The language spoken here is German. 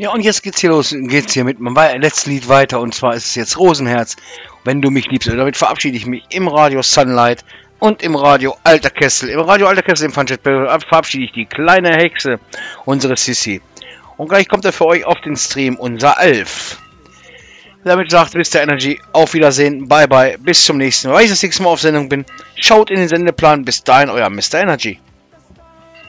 Ja, und jetzt geht's hier los. Geht's hier mit meinem letzten Lied weiter. Und zwar ist es jetzt Rosenherz. Wenn du mich liebst. Und damit verabschiede ich mich im Radio Sunlight und im Radio Alter Kessel. Im Radio Alter Kessel im Funjet verabschiede ich die kleine Hexe, unsere Sissi. Und gleich kommt er für euch auf den Stream, unser Alf. Damit sagt Mr. Energy, auf Wiedersehen, bye bye, bis zum nächsten Mal. Weil ich das nächste Mal auf Sendung bin, schaut in den Sendeplan. Bis dahin, euer Mr. Energy.